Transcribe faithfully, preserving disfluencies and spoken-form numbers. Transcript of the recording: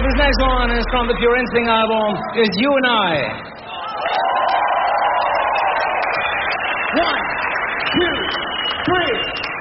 this next one is from the Pure Instinct album, is You and I. One, two, three.